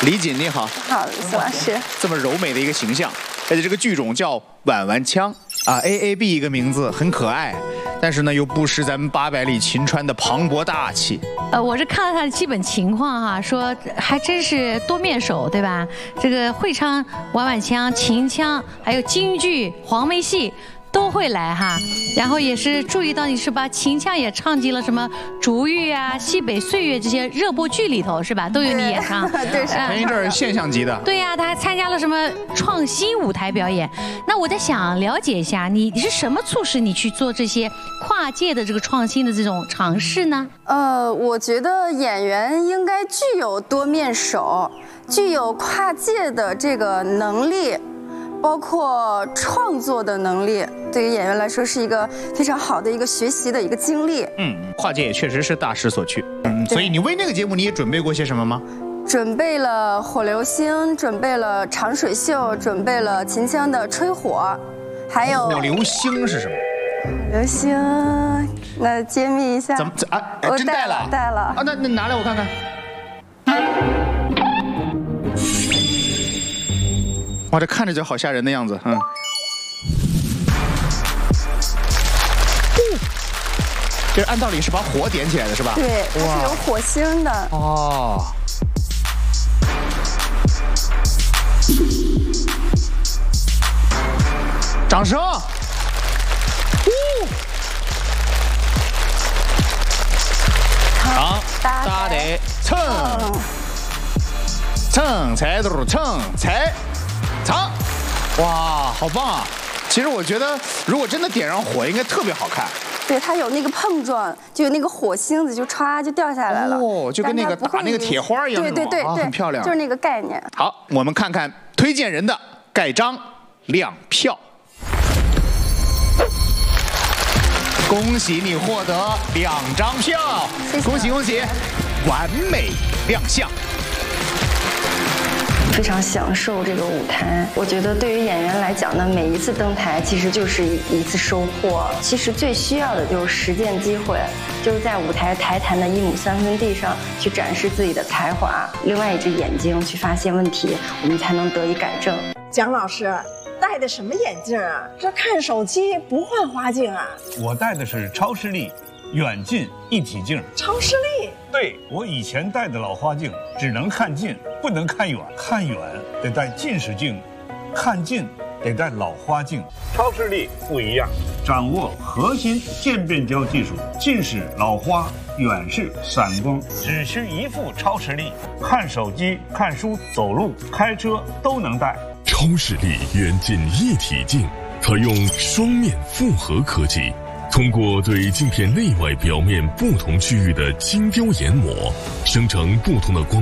李锦你好。 好，苏老师。 这么柔美的一个形象，而且这个剧种叫婉婉腔啊 ，AAB 一个名字很可爱，但是呢又不失咱们800里秦川的磅礴大气。 我是看了他的基本情况哈，说还真是多面手，对吧？这个会唱婉婉腔、秦腔，还有京剧、黄梅戏。都会来哈，然后也是注意到你是把秦腔也唱进了什么《竹玉》啊、《西北岁月》这些热播剧里头是吧？都有你演唱。 对， 前一阵儿现象级的。 对呀，他还参加了什么创新舞台表演。那我在想了解一下，你是什么促使你去做这些跨界的这个创新的这种尝试呢？ 我觉得演员应该具有多面手，具有跨界的这个能力。包括创作的能力，对于演员来说是一个非常好的一个学习的一个经历。 跨界也确实是大势所趋。所以你为那个节目你也准备过些什么吗？ 准备了火流星，准备了长水袖，准备了秦腔的吹火，还有火流星是什么？ 流星，那揭秘一下。 怎么啊？ 我真带了？ 带了啊，那拿来我看看。哇，这看着就好吓人的样子，这按道理是把火点起来的是吧？ 对，它是有火星的。 哦。掌声！好，大得蹭蹭踩度蹭踩。藏，哇，好棒啊！其实我觉得，如果真的点上火，应该特别好看。 对，它有那个碰撞，就有那个火星子，就歘就掉下来了。 哦，就跟那个打那个铁花一样。 对， 很漂亮， 就是那个概念。 好，我们看看推荐人的盖章亮票。恭喜你获得2张票， 谢谢， 恭喜恭喜，完美亮相。 非常享受这个舞台，我觉得对于演员来讲呢，每一次登台其实就是一次收获。其实最需要的就是实践机会，就是在舞台台坛的1亩3分地上去展示自己的才华，另外一只眼睛去发现问题，我们才能得以改正。 蒋老师戴的什么眼镜啊？这看手机不换花镜啊？ 我戴的是超视力远近一体镜。 超视力？ 对，我以前戴的老花镜只能看近，不能看远，看远得戴近视镜，看近得戴老花镜。超视力不一样，掌握核心渐变焦技术，近视、老花、远视、散光，只需一副超视力，看手机、看书、走路、开车都能戴。 超视力远近一体镜采用双面复合科技，通过对镜片内外表面不同区域的精雕研磨，生成不同的光